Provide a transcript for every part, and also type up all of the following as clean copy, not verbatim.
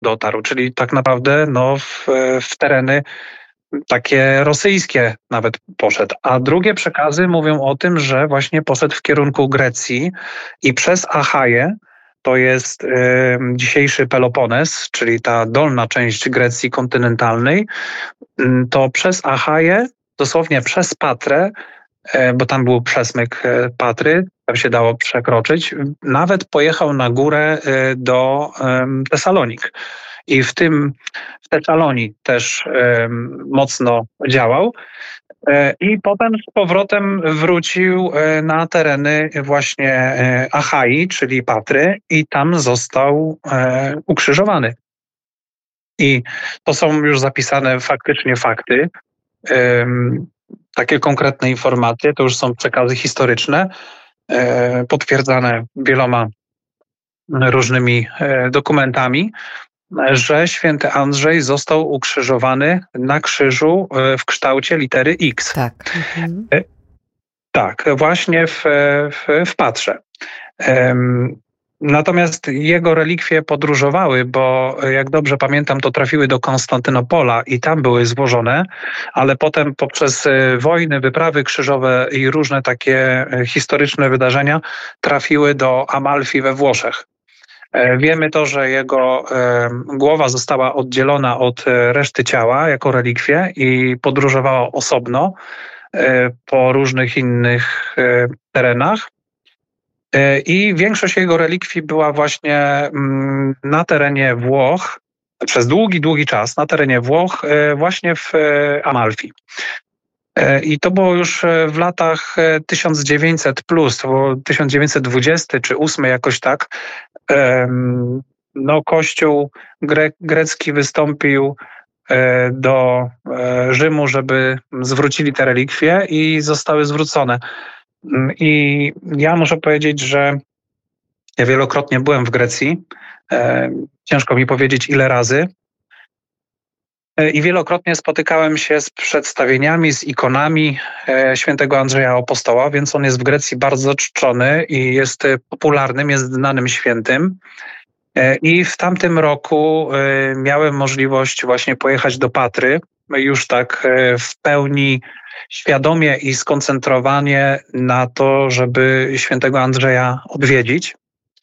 dotarł, czyli tak naprawdę w tereny takie rosyjskie nawet poszedł. A drugie przekazy mówią o tym, że właśnie poszedł w kierunku Grecji i przez Achaję, to jest dzisiejszy Pelopones, czyli ta dolna część Grecji kontynentalnej, to przez Achaję, dosłownie przez Patrę, bo tam był przesmyk Patry, tam się dało przekroczyć, nawet pojechał na górę do Tesalonik. I w Tesalonii też mocno działał. I potem z powrotem wrócił na tereny właśnie Achai, czyli Patry, i tam został ukrzyżowany. I to są już zapisane faktycznie fakty. Takie konkretne informacje, to już są przekazy historyczne, potwierdzane wieloma różnymi dokumentami, że święty Andrzej został ukrzyżowany na krzyżu w kształcie litery X. Tak. Mhm. Tak, właśnie w Patrze. Natomiast jego relikwie podróżowały, bo jak dobrze pamiętam, to trafiły do Konstantynopola i tam były złożone, ale potem poprzez wojny, wyprawy krzyżowe i różne takie historyczne wydarzenia trafiły do Amalfi we Włoszech. Wiemy to, że jego głowa została oddzielona od reszty ciała jako relikwie i podróżowała osobno po różnych innych terenach. I większość jego relikwii była właśnie na terenie Włoch, przez długi, długi czas na terenie Włoch, właśnie w Amalfi. I to było już w latach 1900 plus, to było 1920 czy 8 jakoś tak. Kościół grecki wystąpił do Rzymu, żeby zwrócili te relikwie i zostały zwrócone. I ja muszę powiedzieć, że ja wielokrotnie byłem w Grecji. Ciężko mi powiedzieć ile razy. I wielokrotnie spotykałem się z przedstawieniami, z ikonami świętego Andrzeja Apostoła, więc on jest w Grecji bardzo czczony i jest popularnym, jest znanym świętym. I w tamtym roku miałem możliwość właśnie pojechać do Patry, już tak w pełni świadomie i skoncentrowanie na to, żeby świętego Andrzeja odwiedzić.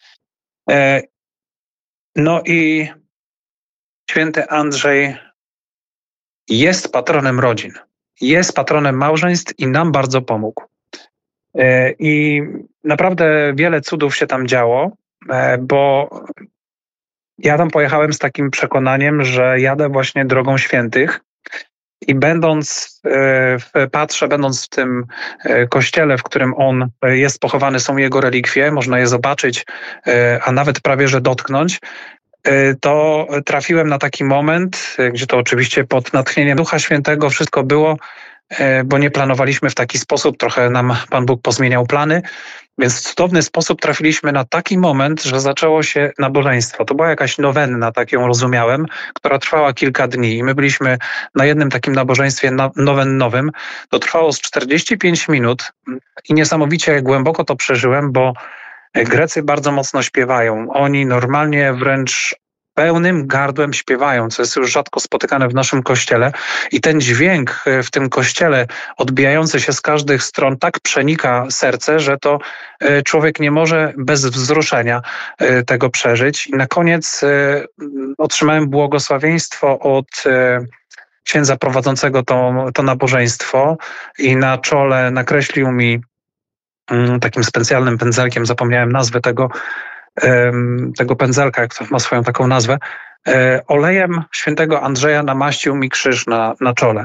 No i święty Andrzej jest patronem rodzin, jest patronem małżeństw i nam bardzo pomógł. I naprawdę wiele cudów się tam działo, bo ja tam pojechałem z takim przekonaniem, że jadę właśnie drogą świętych i będąc w Patrze, będąc w tym kościele, w którym on jest pochowany, są jego relikwie, można je zobaczyć, a nawet prawie że dotknąć, to trafiłem na taki moment, gdzie to oczywiście pod natchnieniem Ducha Świętego wszystko było, bo nie planowaliśmy w taki sposób, trochę nam Pan Bóg pozmieniał plany, więc w cudowny sposób trafiliśmy na taki moment, że zaczęło się nabożeństwo. To była jakaś nowenna, tak ją rozumiałem, która trwała kilka dni i my byliśmy na jednym takim nabożeństwie nowennowym. To trwało z 45 minut i niesamowicie głęboko to przeżyłem, bo Grecy bardzo mocno śpiewają. Oni normalnie wręcz pełnym gardłem śpiewają, co jest już rzadko spotykane w naszym kościele. I ten dźwięk w tym kościele odbijający się z każdych stron tak przenika serce, że to człowiek nie może bez wzruszenia tego przeżyć. I na koniec otrzymałem błogosławieństwo od księdza prowadzącego to nabożeństwo i na czole nakreślił mi takim specjalnym pędzelkiem, zapomniałem nazwy tego pędzelka, jak to ma swoją taką nazwę, olejem świętego Andrzeja namaścił mi krzyż na czole.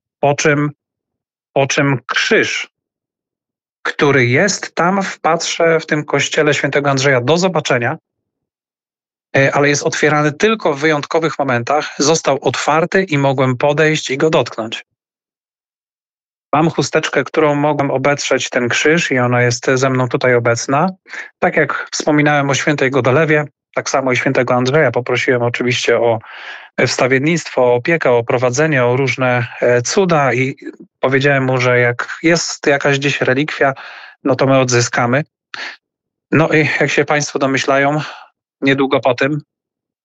Po czym krzyż, który jest tam w Patrze, w tym kościele świętego Andrzeja do zobaczenia, ale jest otwierany tylko w wyjątkowych momentach, został otwarty i mogłem podejść i go dotknąć. Mam chusteczkę, którą mogłem obetrzeć ten krzyż i ona jest ze mną tutaj obecna. Tak jak wspominałem o świętej Godalewie, tak samo i świętego Andrzeja poprosiłem oczywiście o wstawiennictwo, o opiekę, o prowadzenie, o różne cuda i powiedziałem mu, że jak jest jakaś gdzieś relikwia, no to my odzyskamy. No i jak się Państwo domyślają, niedługo po tym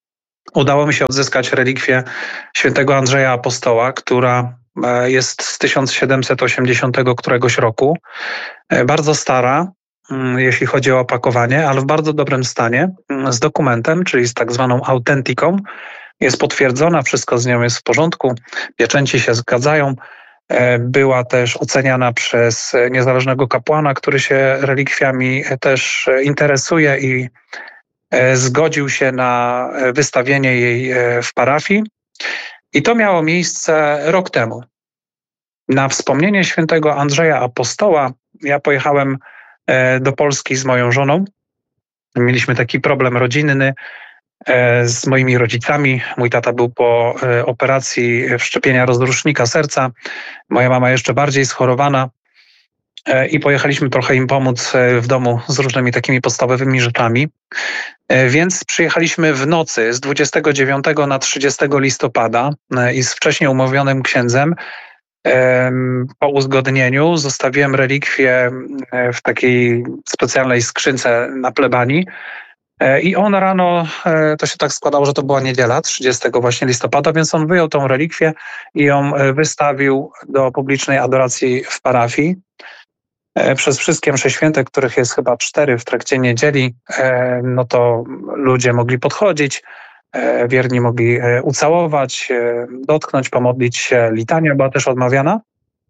udało mi się odzyskać relikwię świętego Andrzeja Apostoła, która jest z 1780 któregoś roku. Bardzo stara, jeśli chodzi o opakowanie, ale w bardzo dobrym stanie, z dokumentem, czyli z tak zwaną autentiką. Jest potwierdzona, wszystko z nią jest w porządku, pieczęci się zgadzają. Była też oceniana przez niezależnego kapłana, który się relikwiami też interesuje i zgodził się na wystawienie jej w parafii. I to miało miejsce rok temu. Na wspomnienie świętego Andrzeja Apostoła ja pojechałem do Polski z moją żoną. Mieliśmy taki problem rodzinny z moimi rodzicami. Mój tata był po operacji wszczepienia rozrusznika serca. Moja mama jeszcze bardziej schorowana. I pojechaliśmy trochę im pomóc w domu z różnymi takimi podstawowymi rzeczami. Więc przyjechaliśmy w nocy z 29 na 30 listopada i z wcześniej umówionym księdzem. Po uzgodnieniu zostawiłem relikwie w takiej specjalnej skrzynce na plebanii. I on rano, to się tak składało, że to była niedziela, 30 właśnie listopada, więc on wyjął tą relikwię i ją wystawił do publicznej adoracji w parafii. Przez wszystkie msze święte, których jest chyba 4 w trakcie niedzieli, no to ludzie mogli podchodzić, wierni mogli ucałować, dotknąć, pomodlić się. Litania była też odmawiana.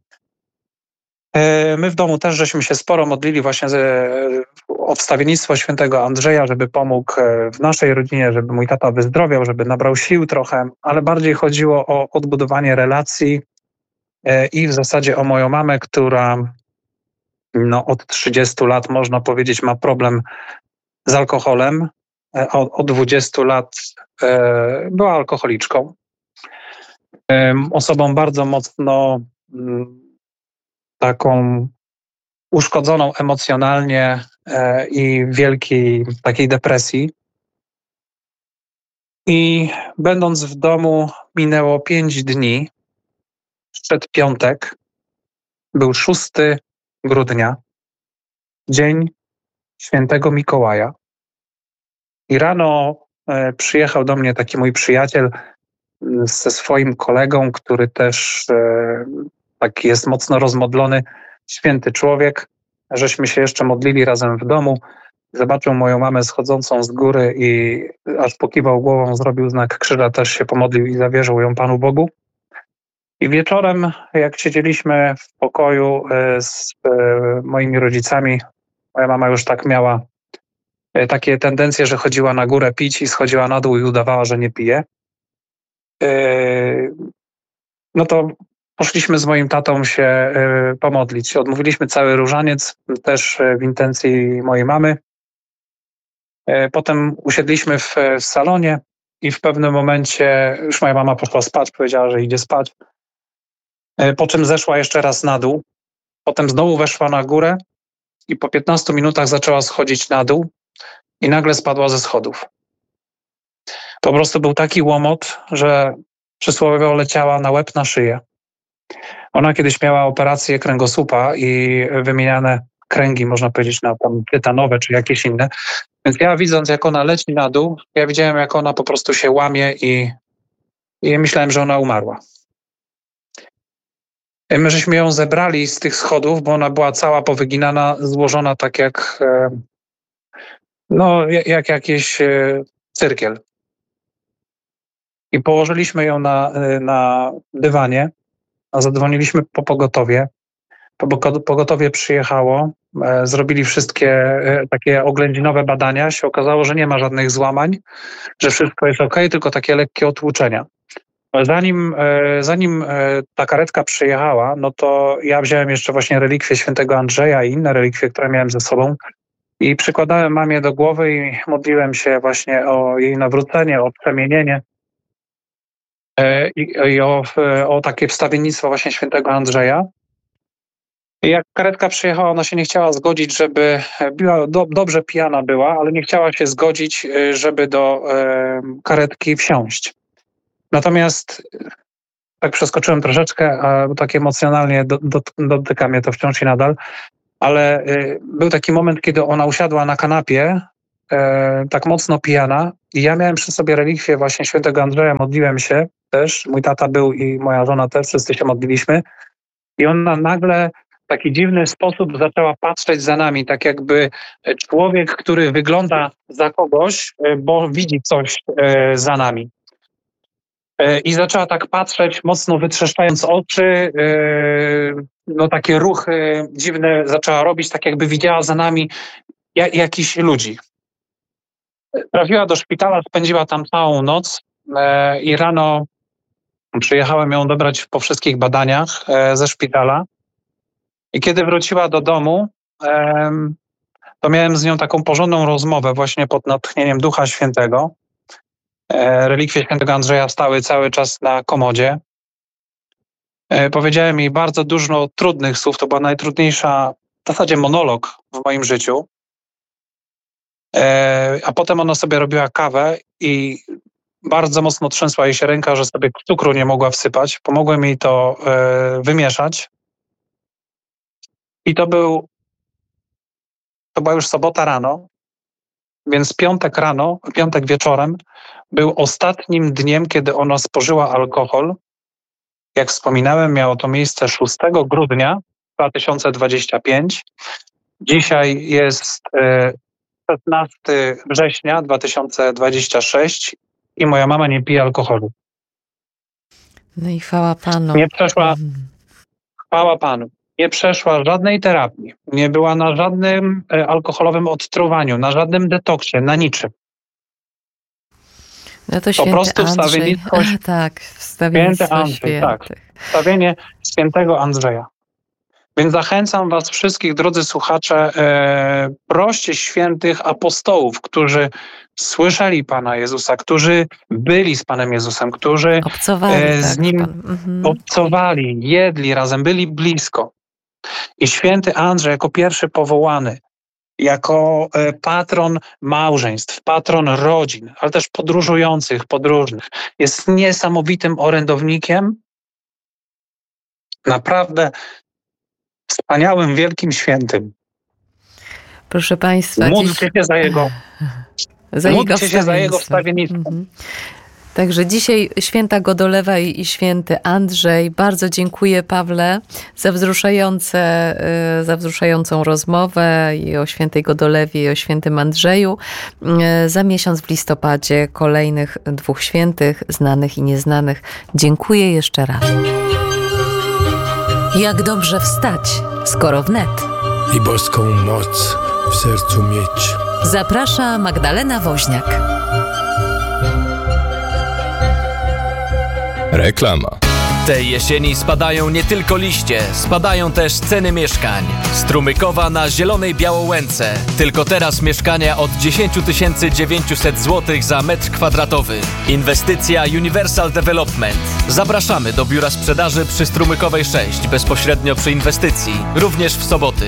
My w domu też żeśmy się sporo modlili właśnie o wstawiennictwo świętego Andrzeja, żeby pomógł w naszej rodzinie, żeby mój tata wyzdrowiał, żeby nabrał sił trochę, ale bardziej chodziło o odbudowanie relacji i w zasadzie o moją mamę, która od 30 lat, można powiedzieć, ma problem z alkoholem. Od 20 lat była alkoholiczką. Osobą bardzo mocno taką uszkodzoną emocjonalnie i wielkiej takiej depresji. I będąc w domu minęło 5 dni. Przed piątek był 6 grudnia, dzień świętego Mikołaja. I rano przyjechał do mnie taki mój przyjaciel ze swoim kolegą, który też taki jest mocno rozmodlony, święty człowiek. Żeśmy się jeszcze modlili razem w domu. Zobaczył moją mamę schodzącą z góry i aż pokiwał głową, zrobił znak krzyża, też się pomodlił i zawierzył ją Panu Bogu. I wieczorem, jak siedzieliśmy w pokoju z moimi rodzicami, moja mama już tak miała takie tendencje, że chodziła na górę pić i schodziła na dół i udawała, że nie pije. No to poszliśmy z moim tatą się pomodlić. Odmówiliśmy cały różaniec, też w intencji mojej mamy. Potem usiedliśmy w salonie i w pewnym momencie już moja mama poszła spać, powiedziała, że idzie spać. Po czym zeszła jeszcze raz na dół. Potem znowu weszła na górę i po 15 minutach zaczęła schodzić na dół i nagle spadła ze schodów. Po prostu był taki łomot, że przysłowiowo leciała na łeb, na szyję. Ona kiedyś miała operację kręgosłupa i wymieniane kręgi, można powiedzieć, na tam tytanowe czy jakieś inne. Więc ja widząc, jak ona leci na dół, ja widziałem, jak ona po prostu się łamie i myślałem, że ona umarła. My żeśmy ją zebrali z tych schodów, bo ona była cała powyginana, złożona tak jak jak jakiś cyrkiel. I położyliśmy ją na dywanie, a zadzwoniliśmy po pogotowie. Pogotowie przyjechało, zrobili wszystkie takie oględzinowe badania. Się okazało, że nie ma żadnych złamań, że wszystko jest okej, tylko takie lekkie otłuczenia. Zanim ta karetka przyjechała, no to ja wziąłem jeszcze właśnie relikwie świętego Andrzeja i inne relikwie, które miałem ze sobą i przykładałem mamie do głowy i modliłem się właśnie o jej nawrócenie, o przemienienie i o takie wstawiennictwo właśnie świętego Andrzeja. I jak karetka przyjechała, ona się nie chciała zgodzić, żeby była dobrze pijana była, ale nie chciała się zgodzić, żeby do karetki wsiąść. Natomiast tak przeskoczyłem troszeczkę, bo tak emocjonalnie dotyka mnie to wciąż i nadal, ale był taki moment, kiedy ona usiadła na kanapie tak mocno pijana i ja miałem przy sobie relikwię właśnie świętego Andrzeja, modliłem się też, mój tata był i moja żona też, wszyscy się modliliśmy i ona nagle w taki dziwny sposób zaczęła patrzeć za nami, tak jakby człowiek, który wygląda za kogoś, bo widzi coś za nami. I zaczęła tak patrzeć, mocno wytrzeszczając oczy, no takie ruchy dziwne zaczęła robić, tak jakby widziała za nami jakichś ludzi. Trafiła do szpitala, spędziła tam całą noc i rano przyjechałem ją odebrać po wszystkich badaniach ze szpitala. I kiedy wróciła do domu, to miałem z nią taką porządną rozmowę właśnie pod natchnieniem Ducha Świętego. Relikwie świętego Andrzeja stały cały czas na komodzie. Powiedziałem jej bardzo dużo trudnych słów. To była najtrudniejsza, w zasadzie monolog w moim życiu. A potem ona sobie robiła kawę i bardzo mocno trzęsła jej się ręka, że sobie cukru nie mogła wsypać. Pomogłem jej to wymieszać. I to była już sobota rano, więc piątek wieczorem był ostatnim dniem, kiedy ona spożyła alkohol. Jak wspominałem, miało to miejsce 6 grudnia 2025. Dzisiaj jest 16 września 2026 i moja mama nie pije alkoholu. No i chwała Panu. Chwała Panu. Nie przeszła żadnej terapii, nie była na żadnym alkoholowym odtruwaniu, na żadnym detoksie, na niczym. No to po prostu wstawiennictwo świętych. Tak, wstawienie świętego Andrzeja. Więc zachęcam was wszystkich, drodzy słuchacze, proście świętych apostołów, którzy słyszeli Pana Jezusa, którzy byli z Panem Jezusem, którzy z Nim obcowali, jedli razem, byli blisko. I święty Andrzej jako pierwszy powołany, jako patron małżeństw, patron rodzin, ale też podróżujących, podróżnych, jest niesamowitym orędownikiem, naprawdę wspaniałym, wielkim świętym. Proszę Państwa, módlcie się za jego wstawiennictwo. Także dzisiaj święta Godolewa i święty Andrzej. Bardzo dziękuję, Pawle, za wzruszającą rozmowę i o świętej Godolewie, i o świętym Andrzeju. Za miesiąc w listopadzie kolejnych 2 świętych, znanych i nieznanych. Dziękuję jeszcze raz. Jak dobrze wstać, skoro wnet. I boską moc w sercu mieć. Zaprasza Magdalena Woźniak. Reklama. Tej jesieni spadają nie tylko liście, spadają też ceny mieszkań. Strumykowa na Zielonej Białołęce. Tylko teraz mieszkania od 10 900 zł za metr kwadratowy. Inwestycja Universal Development. Zapraszamy do biura sprzedaży przy Strumykowej 6, bezpośrednio przy inwestycji, również w soboty.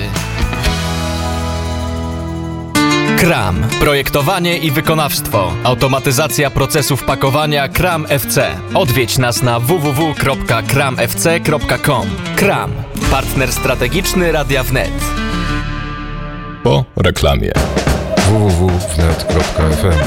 KRAM. Projektowanie i wykonawstwo. Automatyzacja procesów pakowania KRAM FC. Odwiedź nas na www.kramfc.com. KRAM. Partner strategiczny Radia Wnet. Po reklamie. www.wnet.fm